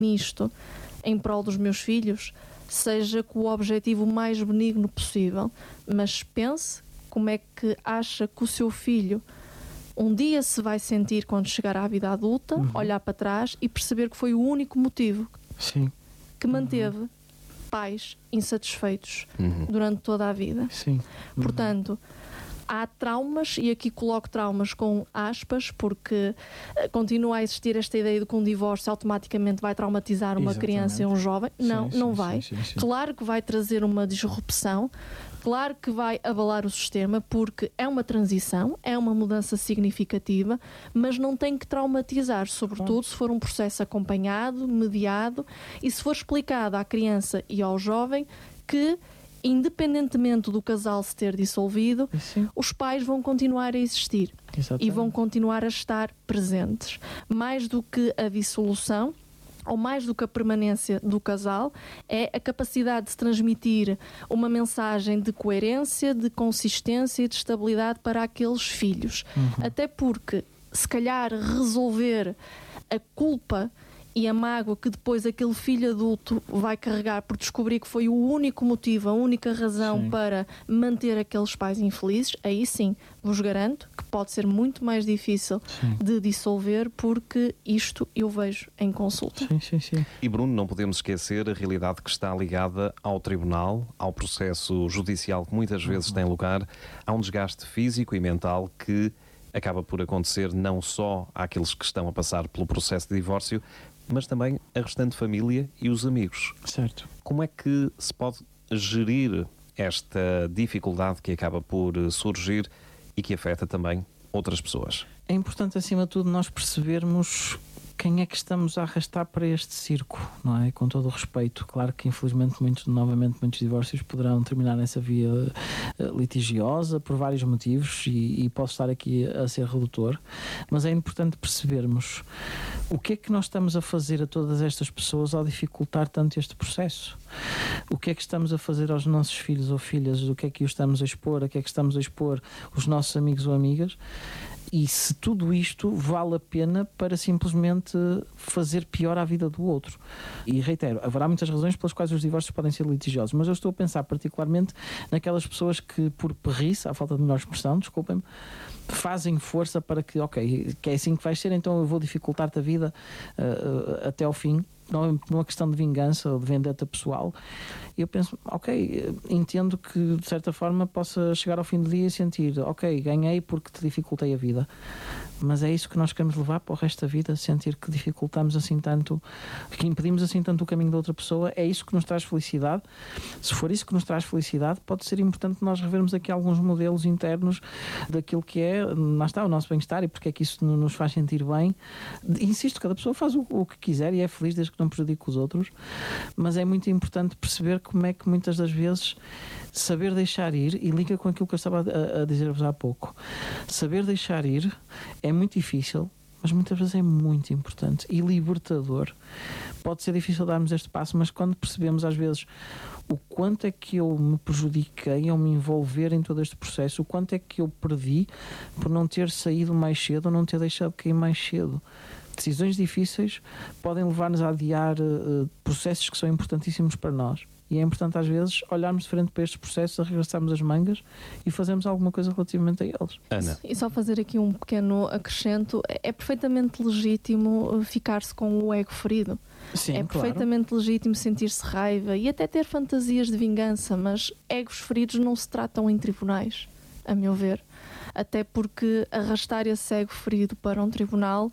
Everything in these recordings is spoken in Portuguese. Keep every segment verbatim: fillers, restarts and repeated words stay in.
nisto em prol dos meus filhos, seja com o objetivo mais benigno possível, mas pense como é que acha que o seu filho um dia se vai sentir quando chegar à vida adulta, uhum. olhar para trás e perceber que foi o único motivo Sim. que manteve uhum. pais insatisfeitos uhum. durante toda a vida. Sim. Uhum. Portanto, há traumas, e aqui coloco traumas com aspas, porque continua a existir esta ideia de que um divórcio automaticamente vai traumatizar uma Exatamente. criança e um jovem. Sim, não, sim, não sim, vai. Sim, sim, sim. Claro que vai trazer uma disrupção, claro que vai abalar o sistema, porque é uma transição, é uma mudança significativa, mas não tem que traumatizar, sobretudo se for um processo acompanhado, mediado, e se for explicado à criança e ao jovem que, independentemente do casal se ter dissolvido, Sim. os pais vão continuar a existir. Exatamente. E vão continuar a estar presentes. Mais do que a dissolução, ou mais do que a permanência do casal, é a capacidade de se transmitir uma mensagem de coerência, de consistência e de estabilidade para aqueles filhos. Uhum. Até porque, se calhar, resolver a culpa e a mágoa que depois aquele filho adulto vai carregar por descobrir que foi o único motivo, a única razão sim. para manter aqueles pais infelizes, aí sim, vos garanto que pode ser muito mais difícil sim. de dissolver, porque isto eu vejo em consulta. Sim, sim, sim. E Bruno, não podemos esquecer a realidade que está ligada ao tribunal, ao processo judicial que muitas vezes uhum. tem lugar, há um desgaste físico e mental que acaba por acontecer não só àqueles que estão a passar pelo processo de divórcio, mas também a restante família e os amigos. Certo. Como é que se pode gerir esta dificuldade que acaba por surgir e que afeta também outras pessoas? É importante, acima de tudo, nós percebermos quem é que estamos a arrastar para este circo, não é? Com todo o respeito. Claro que, infelizmente, muitos, novamente, muitos divórcios poderão terminar nessa via uh, litigiosa por vários motivos e, e posso estar aqui a ser redutor, mas é importante percebermos o que é que nós estamos a fazer a todas estas pessoas ao dificultar tanto este processo. O que é que estamos a fazer aos nossos filhos ou filhas, o que é que os estamos a expor, a que é que estamos a expor os nossos amigos ou amigas, e se tudo isto vale a pena para simplesmente fazer pior à vida do outro. E reitero, haverá muitas razões pelas quais os divórcios podem ser litigiosos, mas eu estou a pensar particularmente naquelas pessoas que, por perrice, à falta de melhor expressão, desculpem-me, fazem força para que, ok, que é assim que vai ser, então eu vou dificultar-te a vida uh, uh, até ao fim. Não é uma questão de vingança ou de vendetta pessoal. Eu penso, ok, entendo que de certa forma possa chegar ao fim do dia e sentir, ok, ganhei porque te dificultei a vida, mas é isso que nós queremos levar para o resto da vida, sentir que dificultamos assim tanto, que impedimos assim tanto o caminho da outra pessoa. É isso que nos traz felicidade? Se for isso que nos traz felicidade, pode ser importante nós revermos aqui alguns modelos internos daquilo que é, lá está, o nosso bem-estar e porque é que isso nos faz sentir bem. Insisto, cada pessoa faz o, o que quiser e é feliz desde que não prejudique os outros, mas é muito importante perceber como é que muitas das vezes saber deixar ir, e liga com aquilo que eu estava a, a dizer-vos há pouco, saber deixar ir é muito difícil, mas muitas vezes é muito importante e libertador. Pode ser difícil darmos este passo, mas quando percebemos às vezes o quanto é que eu me prejudiquei ao me envolver em todo este processo, o quanto é que eu perdi por não ter saído mais cedo ou não ter deixado cair mais cedo. Decisões difíceis podem levar-nos a adiar uh, processos que são importantíssimos para nós. E é importante às vezes olharmos de frente para estes processos, arregaçarmos as mangas e fazermos alguma coisa relativamente a eles. Ana. E só fazer aqui um pequeno acrescento, é perfeitamente legítimo ficar-se com o ego ferido. Sim, é perfeitamente claro. legítimo sentir-se raiva e até ter fantasias de vingança, mas egos feridos não se tratam em tribunais, a meu ver. Até porque arrastar esse ego ferido para um tribunal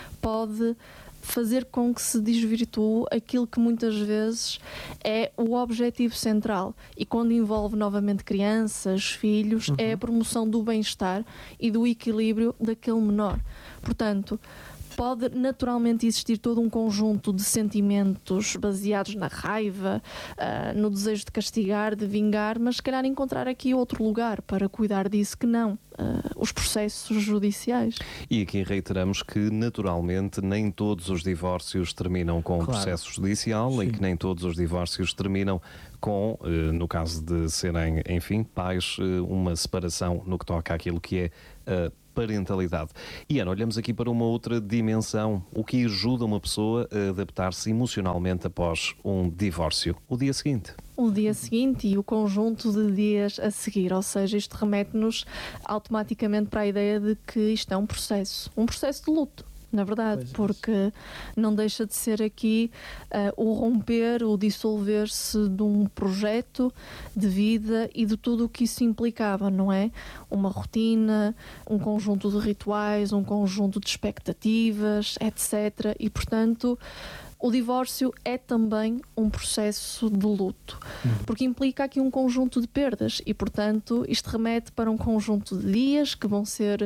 pode fazer com que se desvirtue aquilo que muitas vezes é o objetivo central. E quando envolve novamente crianças, filhos, uhum. é a promoção do bem-estar e do equilíbrio daquele menor. Portanto, pode naturalmente existir todo um conjunto de sentimentos baseados na raiva, uh, no desejo de castigar, de vingar, mas se calhar encontrar aqui outro lugar para cuidar disso que não uh, os processos judiciais. E aqui reiteramos que naturalmente nem todos os divórcios terminam com o claro. processo judicial. Sim. E que nem todos os divórcios terminam com, uh, no caso de serem, enfim, pais, uh, uma separação no que toca àquilo que é uh, parentalidade. E Ana, olhamos aqui para uma outra dimensão, o que ajuda uma pessoa a adaptar-se emocionalmente após um divórcio. O dia seguinte. O dia seguinte e o conjunto de dias a seguir, ou seja, isto remete-nos automaticamente para a ideia de que isto é um processo, um processo de luto. Na verdade, pois porque é. Não deixa de ser aqui uh, o romper, o dissolver-se de um projeto de vida e de tudo o que isso implicava, não é? Uma rotina, um conjunto de rituais, um conjunto de expectativas, etcétera. E, portanto, o divórcio é também um processo de luto, porque implica aqui um conjunto de perdas e, portanto, isto remete para um conjunto de dias que vão ser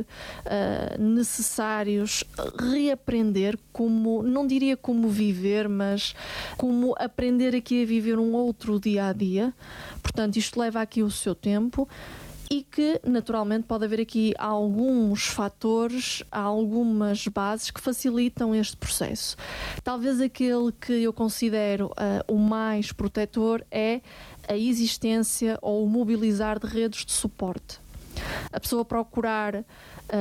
uh, necessários reaprender como, não diria como viver, mas como aprender aqui a viver um outro dia-a-dia. Portanto, isto leva aqui o seu tempo. E que, naturalmente, pode haver aqui alguns fatores, algumas bases que facilitam este processo. Talvez aquele que eu considero uh, o mais protetor é a existência ou o mobilizar de redes de suporte. A pessoa procurar uh,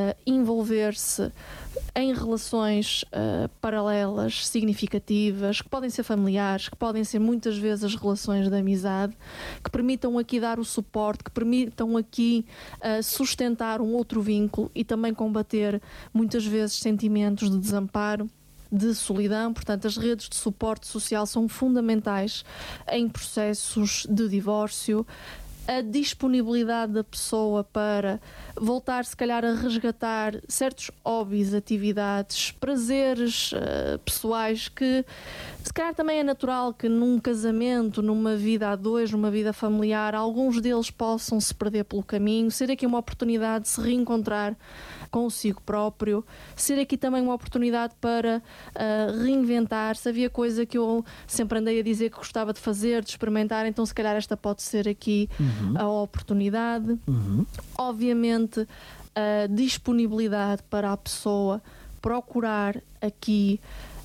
envolver-se em relações uh, paralelas, significativas, que podem ser familiares, que podem ser muitas vezes as relações de amizade, que permitam aqui dar o suporte, que permitam aqui uh, sustentar um outro vínculo e também combater muitas vezes sentimentos de desamparo, de solidão. Portanto, as redes de suporte social são fundamentais em processos de divórcio. A disponibilidade da pessoa para voltar, se calhar, a resgatar certos hobbies, atividades, prazeres uh, pessoais que, se calhar, também é natural que num casamento, numa vida a dois, numa vida familiar, alguns deles possam se perder pelo caminho, ser aqui uma oportunidade de se reencontrar consigo próprio, ser aqui também uma oportunidade para uh, reinventar. Se havia coisa que eu sempre andei a dizer que gostava de fazer, de experimentar, então se calhar esta pode ser aqui uhum. a oportunidade. Uhum. Obviamente, a disponibilidade para a pessoa procurar aqui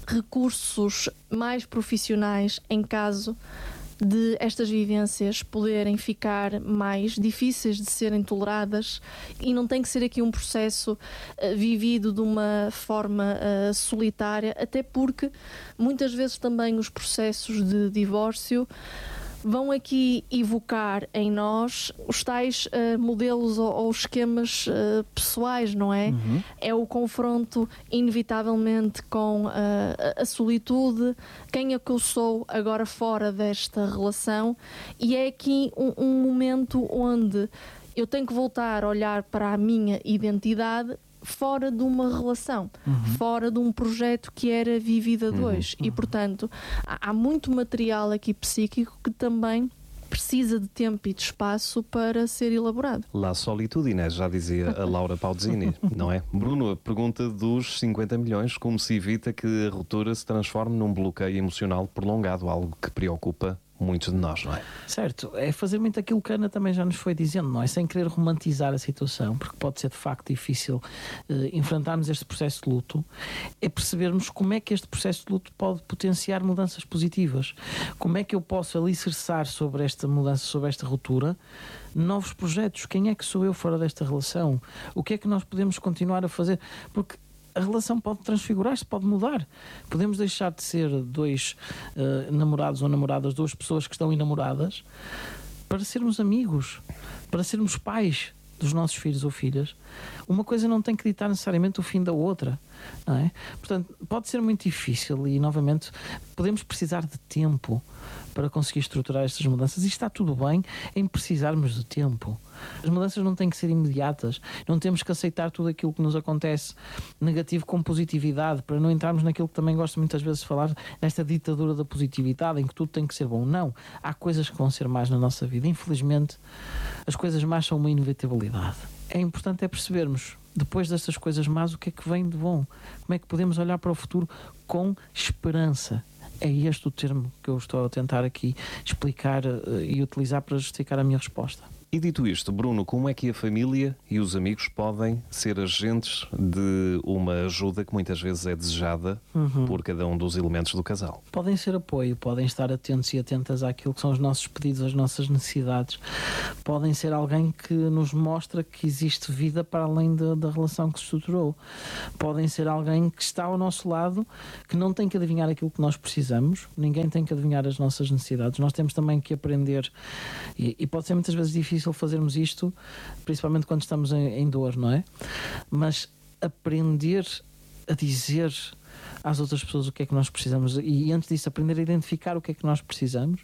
recursos mais profissionais em caso de estas vivências poderem ficar mais difíceis de serem toleradas, e não tem que ser aqui um processo uh, vivido de uma forma uh, solitária, até porque muitas vezes também os processos de divórcio vão aqui evocar em nós os tais uh, modelos ou, ou esquemas uh, pessoais, não é? Uhum. É o confronto, inevitavelmente, com uh, a solitude, quem é que eu sou agora fora desta relação, e é aqui um, um momento onde eu tenho que voltar a olhar para a minha identidade fora de uma relação, uhum. fora de um projeto que era vivido a dois. Uhum. E, portanto, há, há muito material aqui psíquico que também precisa de tempo e de espaço para ser elaborado. La solitude, Inês, já dizia a Laura Pausini, não é? Bruno, a pergunta dos cinquenta milhões, como se evita que a ruptura se transforme num bloqueio emocional prolongado, algo que preocupa muitos de nós, não é? Certo, é fazer muito aquilo que a Ana também já nos foi dizendo, não é? Sem querer romantizar a situação, porque pode ser de facto difícil uh, enfrentarmos este processo de luto, é percebermos como é que este processo de luto pode potenciar mudanças positivas, como é que eu posso alicerçar sobre esta mudança, sobre esta ruptura, novos projetos. Quem é que sou eu fora desta relação? O que é que nós podemos continuar a fazer? Porque a relação pode transfigurar-se, pode mudar. Podemos deixar de ser dois uh, namorados ou namoradas, duas pessoas que estão enamoradas, para sermos amigos, para sermos pais dos nossos filhos ou filhas. Uma coisa não tem que ditar necessariamente o fim da outra, não é? Portanto, pode ser muito difícil e, novamente, podemos precisar de tempo para conseguir estruturar estas mudanças, e está tudo bem em precisarmos de tempo. As mudanças não têm que ser imediatas, não temos que aceitar tudo aquilo que nos acontece negativo com positividade, para não entrarmos naquilo que também gosto muitas vezes de falar, nesta ditadura da positividade, em que tudo tem que ser bom. Não, há coisas que vão ser más na nossa vida. Infelizmente, as coisas más são uma inevitabilidade. É importante é percebermos, depois destas coisas más, o que é que vem de bom, como é que podemos olhar para o futuro com esperança. É este o termo que eu estou a tentar aqui explicar uh, e utilizar para justificar a minha resposta. E dito isto, Bruno, como é que a família e os amigos podem ser agentes de uma ajuda que muitas vezes é desejada uhum. por cada um dos elementos do casal? Podem ser apoio, podem estar atentos e atentas àquilo que são os nossos pedidos, as nossas necessidades. Podem ser alguém que nos mostra que existe vida para além da, da relação que se estruturou. Podem ser alguém que está ao nosso lado, que não tem que adivinhar aquilo que nós precisamos, ninguém tem que adivinhar as nossas necessidades. Nós temos também que aprender, e, e pode ser muitas vezes difícil fazermos isto, principalmente quando estamos em, em dor, não é? Mas aprender a dizer às outras pessoas o que é que nós precisamos e, antes disso, aprender a identificar o que é que nós precisamos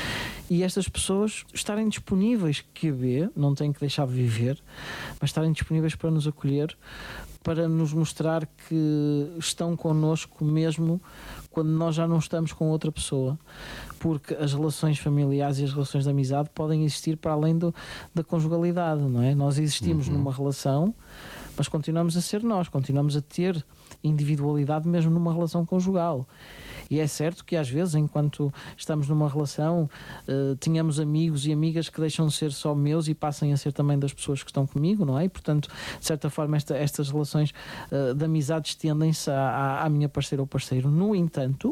e estas pessoas estarem disponíveis, que vê, não têm que deixar de viver, mas estarem disponíveis para nos acolher, para nos mostrar que estão connosco mesmo quando nós já não estamos com outra pessoa, porque as relações familiares e as relações de amizade podem existir para além do, da conjugalidade, não é? Nós existimos uhum. numa relação, mas continuamos a ser nós, continuamos a ter individualidade mesmo numa relação conjugal. E é certo que às vezes, enquanto estamos numa relação, uh, tínhamos amigos e amigas que deixam de ser só meus e passem a ser também das pessoas que estão comigo, não é? E, portanto, de certa forma, esta, estas relações uh, de amizade estendem-se à, à, à minha parceira ou parceiro. No entanto,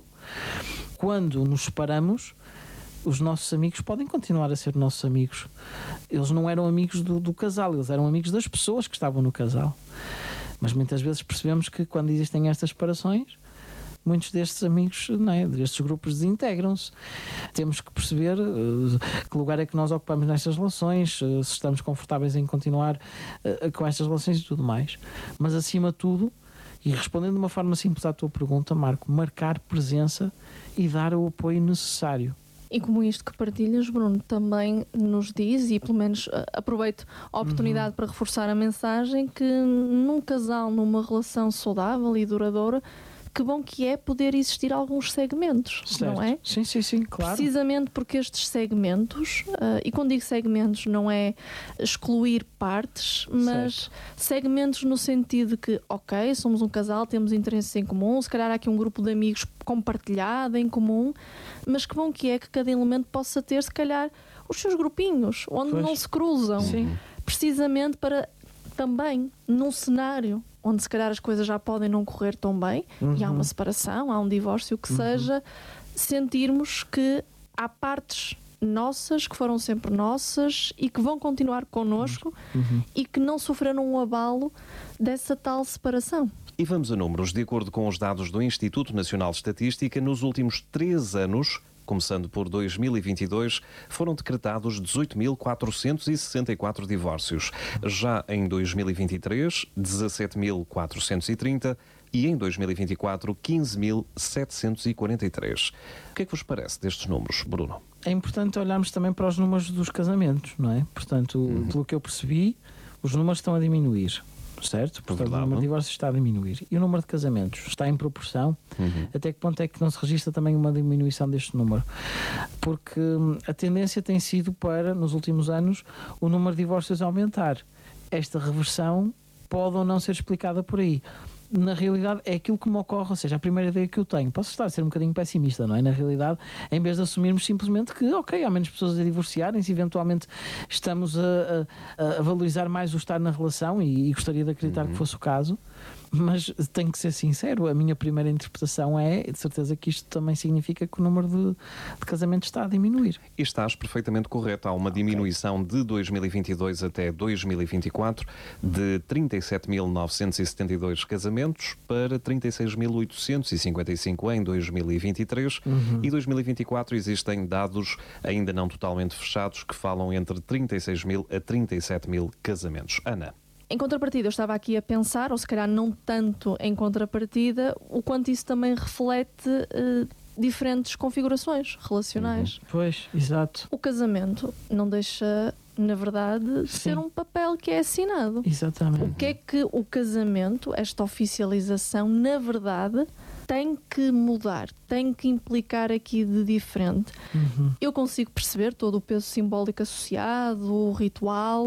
quando nos separamos, os nossos amigos podem continuar a ser nossos amigos. Eles não eram amigos do, do casal, eles eram amigos das pessoas que estavam no casal. Mas muitas vezes percebemos que quando existem estas separações, muitos destes amigos, não é, destes grupos desintegram-se. Temos que perceber uh, que lugar é que nós ocupamos nestas relações, uh, se estamos confortáveis em continuar uh, com estas relações e tudo mais. Mas acima de tudo, e respondendo de uma forma simples à tua pergunta, Marco, marcar presença e dar o apoio necessário. E como isto que partilhas, Bruno, também nos diz, e pelo menos aproveito a oportunidade uhum. para reforçar a mensagem, que num casal, numa relação saudável e duradoura, que bom que é poder existir alguns segmentos, certo. Não é? Sim, sim, sim, claro. Precisamente porque estes segmentos, uh, e quando digo segmentos não é excluir partes, mas certo. Segmentos no sentido de que, ok, somos um casal, temos interesses em comum, se calhar há aqui um grupo de amigos compartilhado em comum, mas que bom que é que cada elemento possa ter, se calhar, os seus grupinhos, onde pois. Não se cruzam. Sim. Precisamente para também, num cenário onde se calhar as coisas já podem não correr tão bem, uhum. e há uma separação, há um divórcio, o que uhum. seja, sentirmos que há partes nossas, que foram sempre nossas e que vão continuar connosco uhum. e que não sofreram um abalo dessa tal separação. E vamos a números. De acordo com os dados do Instituto Nacional de Estatística, nos últimos três anos, começando por dois mil e vinte e dois, foram decretados dezoito mil quatrocentos e sessenta e quatro divórcios. Já em dois mil e vinte e três, dezassete mil quatrocentos e trinta e em dois mil e vinte e quatro, quinze mil setecentos e quarenta e três. O que é que vos parece destes números, Bruno? É importante olharmos também para os números dos casamentos, não é? Portanto, uhum. pelo que eu percebi, os números estão a diminuir. Certo? Portanto, o número de divórcios está a diminuir. E o número de casamentos está em proporção? Uhum. Até que ponto é que não se registra também uma diminuição deste número? Porque a tendência tem sido para, nos últimos anos, o número de divórcios aumentar. Esta reversão pode ou não ser explicada por aí. Na realidade é aquilo que me ocorre, ou seja, a primeira ideia que eu tenho, posso estar a ser um bocadinho pessimista, não é? Na realidade, em vez de assumirmos simplesmente que, ok, há menos pessoas a divorciarem-se, eventualmente estamos a, a, a valorizar mais o estar na relação, e, e gostaria de acreditar uhum. que fosse o caso, mas tenho que ser sincero, a minha primeira interpretação é, de certeza, que isto também significa que o número de, de casamentos está a diminuir. E estás perfeitamente correto. Há uma okay. diminuição de dois mil e vinte e dois até dois mil e vinte e quatro de trinta e sete mil novecentos e setenta e dois casamentos para trinta e seis mil oitocentos e cinquenta e cinco em dois mil e vinte e três uhum. e dois mil e vinte e quatro existem dados ainda não totalmente fechados que falam entre trinta e seis mil a trinta e sete mil casamentos. Ana? Em contrapartida, eu estava aqui a pensar, ou se calhar não tanto em contrapartida, o quanto isso também reflete uh, diferentes configurações relacionais. Uhum. Pois, exato. O casamento não deixa, na verdade, de Sim. ser um papel que é assinado. Exatamente. O que é que o casamento, esta oficialização, na verdade, tem que mudar, tem que implicar aqui de diferente? Uhum. Eu consigo perceber todo o peso simbólico associado, o ritual,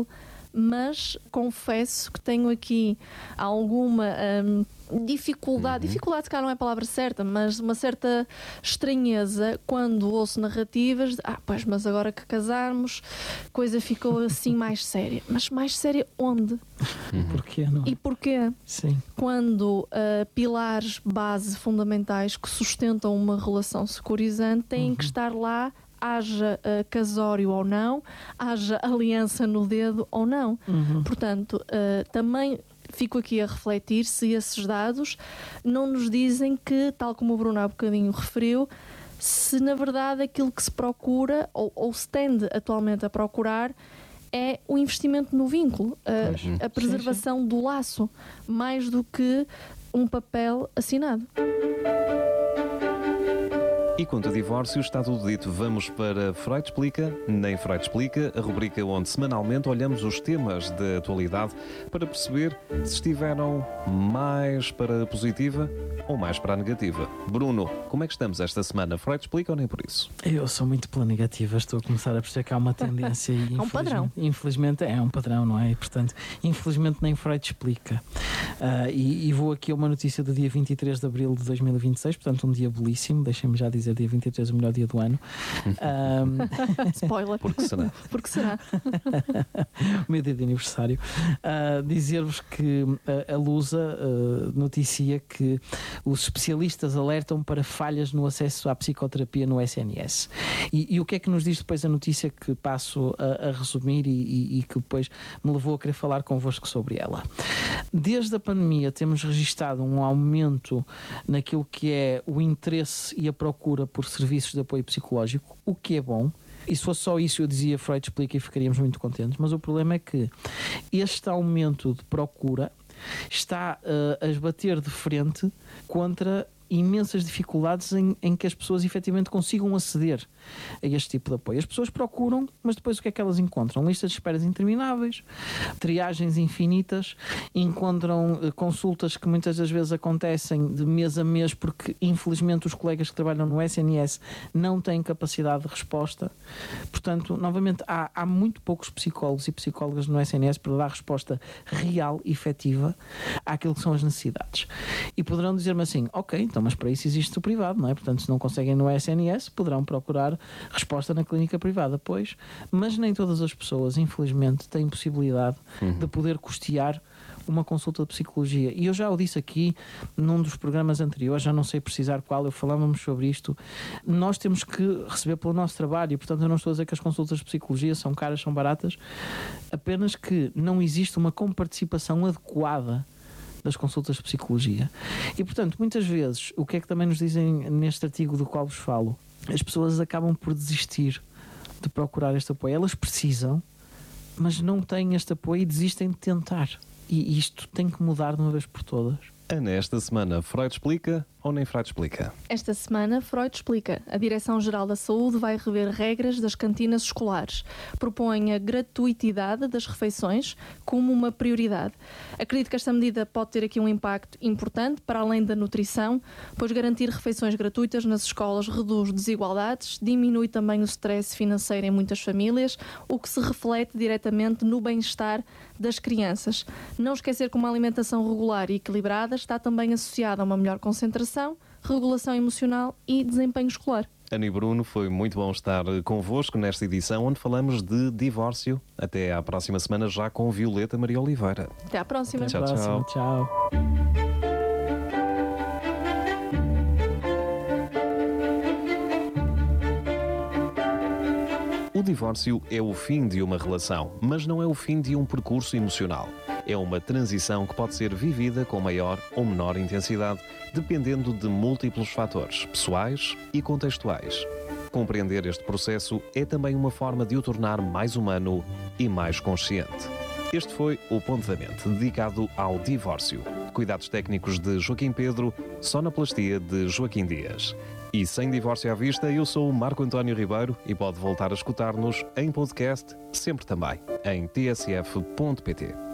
mas confesso que tenho aqui alguma hum, dificuldade, uhum. dificuldade se calhar não é a palavra certa, mas uma certa estranheza quando ouço narrativas de, ah, pois, mas agora que casarmos, coisa ficou assim mais séria. Mas mais séria onde? Uhum. Porquê, não é? E porquê? Sim. Quando uh, pilares base fundamentais que sustentam uma relação securizante têm uhum. que estar lá, haja uh, casório ou não, haja aliança no dedo ou não. Uhum. Portanto, uh, também fico aqui a refletir se esses dados não nos dizem que, tal como o Bruno há bocadinho referiu, se na verdade aquilo que se procura ou, ou se tende atualmente a procurar é o investimento no vínculo, a, a preservação sim, sim. do laço, mais do que um papel assinado. E quanto a divórcio, está tudo dito. Vamos para Freud Explica, Nem Freud Explica, a rubrica onde semanalmente olhamos os temas da atualidade para perceber se estiveram mais para a positiva ou mais para a negativa. Bruno, como é que estamos esta semana? Freud Explica ou nem por isso? Eu sou muito pela negativa, estou a começar a perceber que há uma tendência e é um padrão. Infelizmente é um padrão, não é? E, portanto, infelizmente nem Freud explica. Uh, e, e vou aqui a uma notícia do dia vinte e três de abril de dois mil e vinte e seis, portanto um dia belíssimo, deixem-me já dizer dia vinte e três, o melhor dia do ano. Um... Spoiler. Porque será? Porque será? O meu dia de aniversário. Uh, dizer-vos que a, a Lusa uh, noticia que os especialistas alertam para falhas no acesso à psicoterapia no S N S. E, e o que é que nos diz depois a notícia que passo a, a resumir e, e, e que depois me levou a querer falar convosco sobre ela? Desde a pandemia temos registado um aumento naquilo que é o interesse e a procura por serviços de apoio psicológico, o que é bom. E se fosse só isso, eu dizia Freud Explica e ficaríamos muito contentes. Mas o problema é que este aumento de procura está uh, a esbater de frente contra imensas dificuldades em, em que as pessoas efetivamente consigam aceder a este tipo de apoio. As pessoas procuram, mas depois o que é que elas encontram? Listas de esperas intermináveis, triagens infinitas, encontram uh, consultas que muitas das vezes acontecem de mês a mês porque infelizmente os colegas que trabalham no S N S não têm capacidade de resposta. Portanto, novamente, há, há muito poucos psicólogos e psicólogas no S N S para dar resposta real, efetiva, àquilo que são as necessidades. E poderão dizer-me assim, ok, então mas para isso existe o privado, não é? Portanto, se não conseguem no S N S, poderão procurar resposta na clínica privada, pois, mas nem todas as pessoas, infelizmente, têm possibilidade uhum. de poder custear uma consulta de psicologia. E eu já o disse aqui num dos programas anteriores, já não sei precisar qual, eu falávamos sobre isto. Nós temos que receber pelo nosso trabalho e, portanto, eu não estou a dizer que as consultas de psicologia são caras, são baratas, apenas que não existe uma comparticipação adequada das consultas de psicologia. E, portanto, muitas vezes, o que é que também nos dizem neste artigo do qual vos falo? As pessoas acabam por desistir de procurar este apoio. Elas precisam, mas não têm este apoio e desistem de tentar. E isto tem que mudar de uma vez por todas. Ana, esta semana, Freud Explica ou nem Freud Explica? Esta semana, Freud Explica. A Direção-Geral da Saúde vai rever regras das cantinas escolares. Propõe a gratuitidade das refeições como uma prioridade. Acredito que esta medida pode ter aqui um impacto importante, para além da nutrição, pois garantir refeições gratuitas nas escolas reduz desigualdades, diminui também o stress financeiro em muitas famílias, o que se reflete diretamente no bem-estar das crianças. Não esquecer que uma alimentação regular e equilibrada está também associada a uma melhor concentração, regulação emocional e desempenho escolar. Ana e Bruno, foi muito bom estar convosco nesta edição onde falamos de divórcio. Até à próxima semana, já com Violeta Maria Oliveira. Até à próxima. Até à próxima. Tchau, tchau. O divórcio é o fim de uma relação, mas não é o fim de um percurso emocional. É uma transição que pode ser vivida com maior ou menor intensidade, dependendo de múltiplos fatores, pessoais e contextuais. Compreender este processo é também uma forma de o tornar mais humano e mais consciente. Este foi o Ponto da Mente, dedicado ao divórcio. Cuidados técnicos de Joaquim Pedro, sonoplastia de Joaquim Dias. E sem divórcio à vista, eu sou o Marco António Ribeiro e pode voltar a escutar-nos em podcast, sempre também, em t s f ponto p t.